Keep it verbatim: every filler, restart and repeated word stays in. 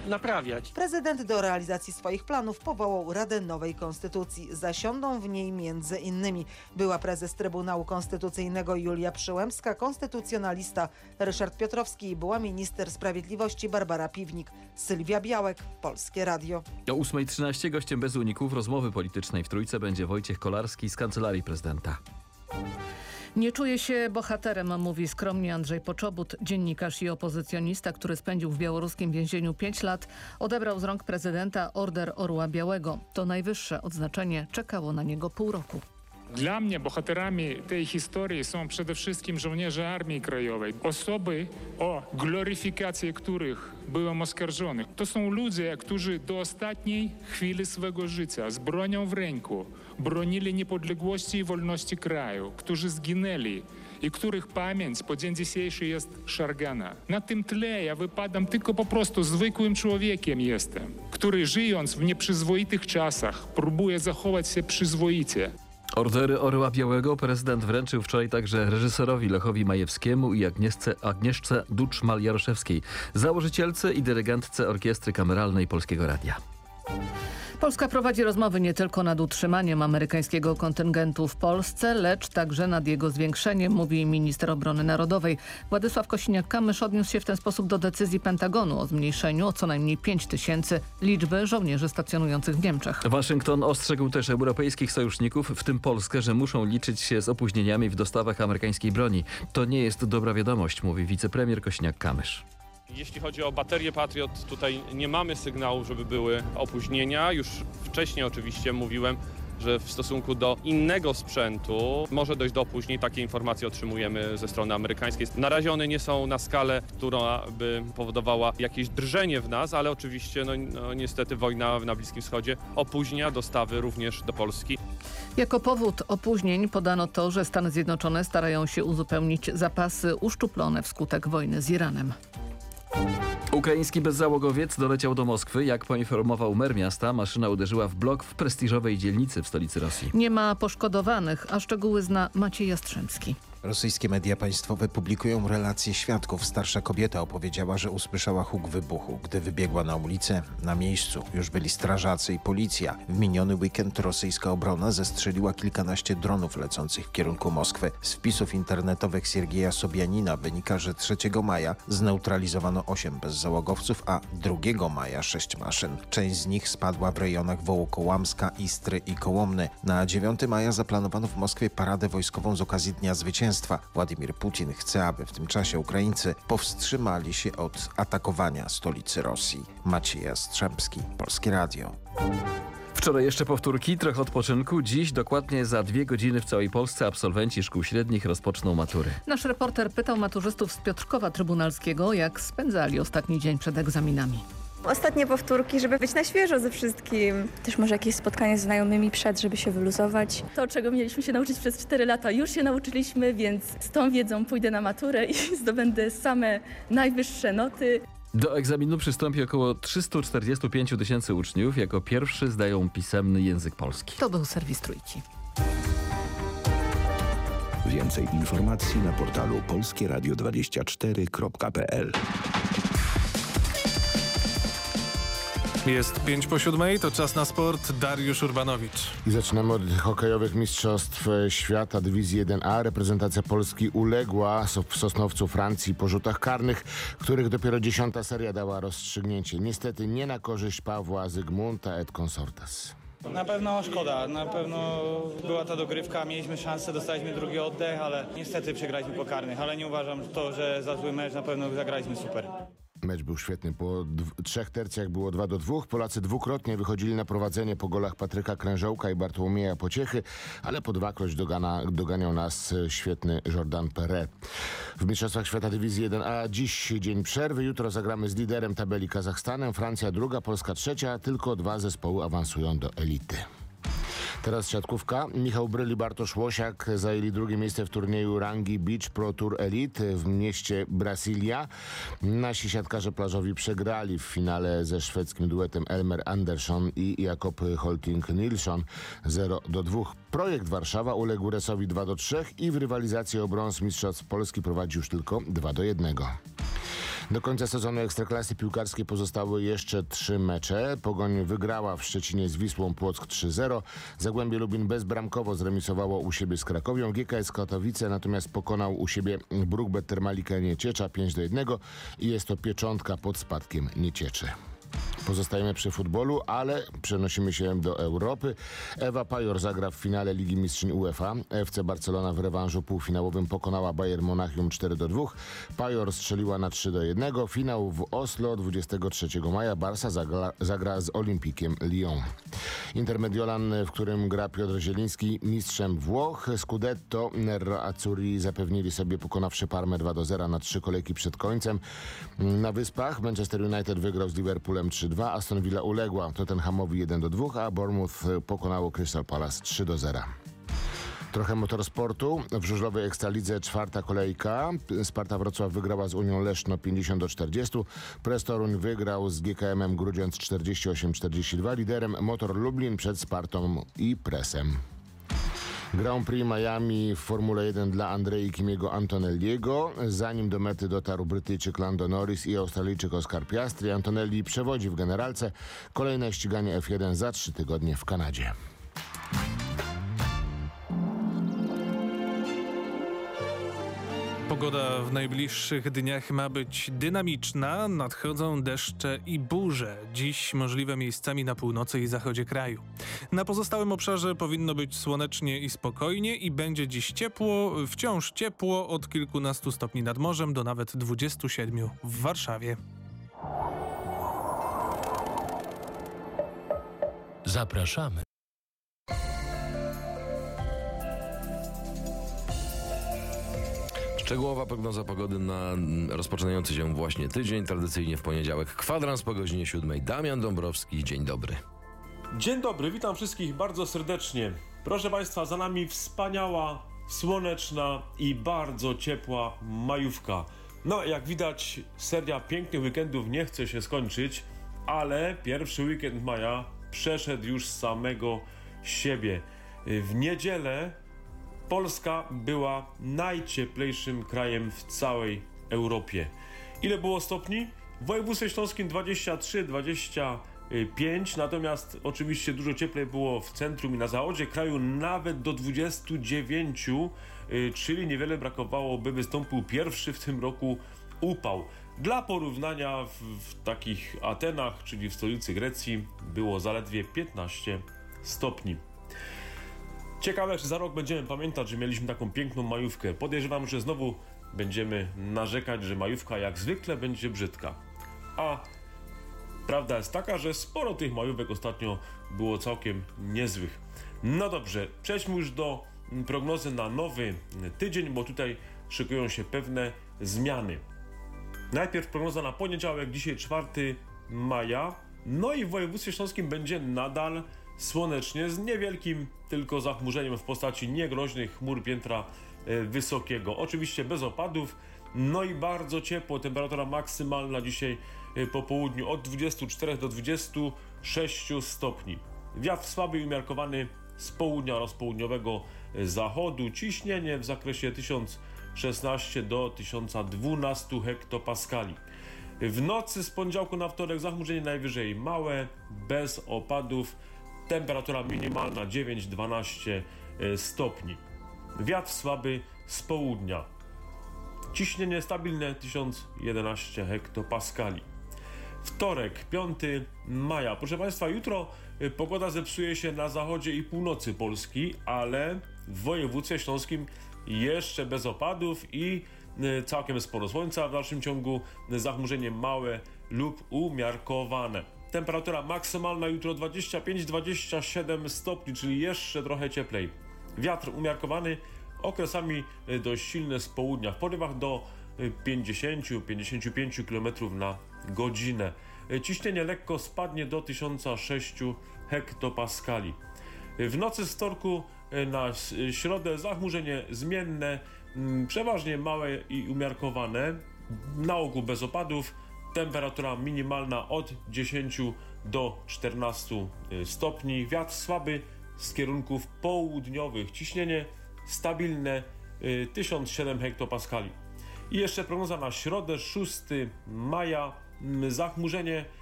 naprawiać. Prezydent do realizacji swoich planów powołał Radę Nowej Konstytucji. Zasiądą w niej między innymi była prezes Trybunału Konstytucyjnego Julia Przyłębska, konstytucjonalista Ryszard Piotrowski i była minister sprawiedliwości Barbara Piwnik. Sylwia Białek, Polskie Radio. O ósma trzynaście gościem bez uników rozmowy politycznej w Trójce będzie Wojciech Kolarski z Kancelarii Prezydenta. Nie czuje się bohaterem, mówi skromnie Andrzej Poczobut. Dziennikarz i opozycjonista, który spędził w białoruskim więzieniu pięć lat, odebrał z rąk prezydenta Order Orła Białego. To najwyższe odznaczenie, czekało na niego pół roku. Dla mnie bohaterami tej historii są przede wszystkim żołnierze Armii Krajowej. Osoby, o gloryfikacji których byłem oskarżony. To są ludzie, którzy do ostatniej chwili swego życia z bronią w ręku bronili niepodległości i wolności kraju, którzy zginęli i których pamięć po dzień dzisiejszy jest szargana. Na tym tle ja wypadam tylko po prostu zwykłym człowiekiem jestem, który żyjąc w nieprzyzwoitych czasach próbuje zachować się przyzwoicie. Ordery Orła Białego prezydent wręczył wczoraj także reżyserowi Lechowi Majewskiemu i Agnieszce, Agnieszce Duczmal-Jaroszewskiej, założycielce i dyrygentce Orkiestry Kameralnej Polskiego Radia. Polska prowadzi rozmowy nie tylko nad utrzymaniem amerykańskiego kontyngentu w Polsce, lecz także nad jego zwiększeniem, mówi minister obrony narodowej. Władysław Kosiniak-Kamysz odniósł się w ten sposób do decyzji Pentagonu o zmniejszeniu o co najmniej pięć tysięcy liczby żołnierzy stacjonujących w Niemczech. Waszyngton ostrzegł też europejskich sojuszników, w tym Polskę, że muszą liczyć się z opóźnieniami w dostawach amerykańskiej broni. To nie jest dobra wiadomość, mówi wicepremier Kosiniak-Kamysz. Jeśli chodzi o baterie Patriot, tutaj nie mamy sygnału, żeby były opóźnienia. Już wcześniej oczywiście mówiłem, że w stosunku do innego sprzętu może dojść do opóźnień. Takie informacje otrzymujemy ze strony amerykańskiej. Na razie one nie są na skalę, która by powodowała jakieś drżenie w nas, ale oczywiście no, no, niestety wojna na Bliskim Wschodzie opóźnia dostawy również do Polski. Jako powód opóźnień podano to, że Stany Zjednoczone starają się uzupełnić zapasy uszczuplone wskutek wojny z Iranem. Ukraiński bezzałogowiec doleciał do Moskwy. Jak poinformował mer miasta, maszyna uderzyła w blok w prestiżowej dzielnicy w stolicy Rosji. Nie ma poszkodowanych, a szczegóły zna Maciej Jastrzębski. Rosyjskie media państwowe publikują relacje świadków. Starsza kobieta opowiedziała, że usłyszała huk wybuchu. Gdy wybiegła na ulicę, na miejscu już byli strażacy i policja. W miniony weekend rosyjska obrona zestrzeliła kilkanaście dronów lecących w kierunku Moskwy. Z wpisów internetowych Siergieja Sobianina wynika, że trzeciego maja zneutralizowano osiem bezzałogowców, a drugiego maja sześć maszyn. Część z nich spadła w rejonach Wołokołamska, Istry i Kołomny. Na dziewiątego maja zaplanowano w Moskwie paradę wojskową z okazji Dnia Zwycięstwa. Władimir Putin chce, aby w tym czasie Ukraińcy powstrzymali się od atakowania stolicy Rosji. Maciej Jastrzębski, Polskie Radio. Wczoraj jeszcze powtórki, trochę odpoczynku. Dziś dokładnie za dwie godziny w całej Polsce absolwenci szkół średnich rozpoczną matury. Nasz reporter pytał maturzystów z Piotrkowa Trybunalskiego, jak spędzali ostatni dzień przed egzaminami. Ostatnie powtórki, żeby być na świeżo ze wszystkim. Też może jakieś spotkanie z znajomymi przed, żeby się wyluzować. To, czego mieliśmy się nauczyć przez cztery lata, już się nauczyliśmy, więc z tą wiedzą pójdę na maturę i zdobędę same najwyższe noty. Do egzaminu przystąpi około trzysta czterdzieści pięć tysięcy uczniów. Jako pierwszy zdają pisemny język polski. To był serwis Trójki. Więcej informacji na portalu polskie radio dwadzieścia cztery kropka p l. Jest pięć po siódmej, to czas na sport. Dariusz Urbanowicz. I zaczynamy od hokejowych mistrzostw świata dywizji jeden A. Reprezentacja Polski uległa w Sosnowcu Francji po rzutach karnych, których dopiero dziesiąta seria dała rozstrzygnięcie. Niestety nie na korzyść Pawła Zygmunta et consortes. Na pewno szkoda, na pewno była ta dogrywka, mieliśmy szansę, dostaliśmy drugi oddech, ale niestety przegraliśmy po karnych, ale nie uważam to, że za zły mecz, na pewno zagraliśmy super. Mecz był świetny. Po trzech tercjach było dwa do dwóch. Polacy dwukrotnie wychodzili na prowadzenie po golach Patryka Krężołka i Bartłomieja Pociechy, ale po dwakroć dogana, doganiał nas świetny Jordan Perret. W Mistrzostwach Świata Dywizji jeden A dziś dzień przerwy. Jutro zagramy z liderem tabeli Kazachstanem. Francja druga, Polska trzecia. Tylko dwa zespoły awansują do elity. Teraz siatkówka. Michał Bryl i Bartosz Łosiak zajęli drugie miejsce w turnieju rangi Beach Pro Tour Elite w mieście Brasilia. Nasi siatkarze plażowi przegrali w finale ze szwedzkim duetem Elmer Andersson i Jakob Holting Nilsson zero do dwóch. Projekt Warszawa uległ Resowi dwa do trzech i w rywalizacji o brąz mistrzostw Polski prowadzi już tylko dwa do jednego. Do końca sezonu Ekstraklasy piłkarskiej pozostały jeszcze trzy mecze. Pogoń wygrała w Szczecinie z Wisłą Płock trzy zero. Zagłębie Lubin bezbramkowo zremisowało u siebie z Krakowią. G K S Katowice natomiast pokonał u siebie Brukbet Termalika Nieciecza pięć do jednego i jest to pieczątka pod spadkiem Niecieczy. Pozostajemy przy futbolu, ale przenosimy się do Europy. Ewa Pajor zagra w finale Ligi Mistrzyń UEFA. F C Barcelona w rewanżu półfinałowym pokonała Bayern Monachium cztery do dwóch. Pajor strzeliła na trzy do jednego. Finał w Oslo dwudziestego trzeciego maja. Barca zagra, zagra z Olimpikiem Lyon. Intermediolan, w którym gra Piotr Zieliński, mistrzem Włoch. Scudetto Nero Azzurri zapewnili sobie, pokonawszy Parmę dwa do zera na trzy kolejki przed końcem. Na Wyspach Manchester United wygrał z Liverpoolem trzy dwa. Aston Villa uległa Tottenhamowi jeden do dwóch, a Bournemouth pokonało Crystal Palace trzy do zera. Trochę motorsportu. W żużlowej Ekstralidze czwarta kolejka. Sparta Wrocław wygrała z Unią Leszno pięćdziesiąt do czterdziestu. Press Toruń wygrał z G K M-em Grudziądz czterdzieści osiem czterdzieści dwa. Liderem Motor Lublin przed Spartą i Pressem. Grand Prix Miami w Formule jeden dla Andrei Kimiego Antonelliego. Zanim do mety dotarł Brytyjczyk Lando Norris i Australijczyk Oscar Piastri, Antonelli przewodzi w generalce. Kolejne ściganie F jeden za trzy tygodnie w Kanadzie. Pogoda w najbliższych dniach ma być dynamiczna, nadchodzą deszcze i burze. Dziś możliwe miejscami na północy i zachodzie kraju. Na pozostałym obszarze powinno być słonecznie i spokojnie i będzie dziś ciepło, wciąż ciepło od kilkunastu stopni nad morzem do nawet dwudziestu siedmiu w Warszawie. Zapraszamy. Szczegółowa prognoza pogody na rozpoczynający się właśnie tydzień, tradycyjnie w poniedziałek. Kwadrans po godzinie siódmej. Damian Dąbrowski, dzień dobry. Dzień dobry, witam wszystkich bardzo serdecznie. Proszę Państwa, za nami wspaniała, słoneczna i bardzo ciepła majówka. No, jak widać, seria pięknych weekendów nie chce się skończyć, ale pierwszy weekend maja przeszedł już z samego siebie. W niedzielę Polska była najcieplejszym krajem w całej Europie. Ile było stopni? W województwie śląskim dwadzieścia trzy dwadzieścia pięć, natomiast oczywiście dużo cieplej było w centrum i na zachodzie kraju, nawet do dwudziestu dziewięciu, czyli niewiele brakowało, by wystąpił pierwszy w tym roku upał. Dla porównania w, w takich Atenach, czyli w stolicy Grecji, było zaledwie piętnaście stopni. Ciekawe, czy za rok będziemy pamiętać, że mieliśmy taką piękną majówkę. Podejrzewam, że znowu będziemy narzekać, że majówka jak zwykle będzie brzydka. A prawda jest taka, że sporo tych majówek ostatnio było całkiem niezłych. No dobrze, przejdźmy już do prognozy na nowy tydzień, bo tutaj szykują się pewne zmiany. Najpierw prognoza na poniedziałek, dzisiaj czwartego maja. No i w województwie śląskim będzie nadal słonecznie, z niewielkim tylko zachmurzeniem w postaci niegroźnych chmur piętra e, wysokiego. Oczywiście bez opadów, no i bardzo ciepło, temperatura maksymalna dzisiaj e, po południu od dwudziestu czterech do dwudziestu sześciu stopni. Wiatr słaby i umiarkowany z południa oraz południowego zachodu. Ciśnienie w zakresie tysiąc szesnaście do tysiąc dwanaście hektopaskali. W nocy z poniedziałku na wtorek zachmurzenie najwyżej małe, bez opadów. Temperatura minimalna dziewięć do dwunastu stopni. Wiatr słaby z południa. Ciśnienie stabilne tysiąc jedenaście hektopaskali. Wtorek, piątego maja. Proszę Państwa, jutro pogoda zepsuje się na zachodzie i północy Polski, ale w województwie śląskim jeszcze bez opadów i całkiem sporo słońca. W dalszym ciągu zachmurzenie małe lub umiarkowane. Temperatura maksymalna jutro dwadzieścia pięć do dwudziestu siedmiu stopni, czyli jeszcze trochę cieplej. Wiatr umiarkowany, okresami dość silny z południa, w porywach do pięćdziesięciu do pięćdziesięciu pięciu kilometrów na godzinę. Ciśnienie lekko spadnie do tysiąc sześciu hektopaskali. W nocy z wtorku na środę zachmurzenie zmienne, przeważnie małe i umiarkowane, na ogół bez opadów. Temperatura minimalna od dziesięciu do czternastu stopni. Wiatr słaby z kierunków południowych. Ciśnienie stabilne tysiąc siedem hektopaskali. I jeszcze prognoza na środę, szóstego maja. Zachmurzenie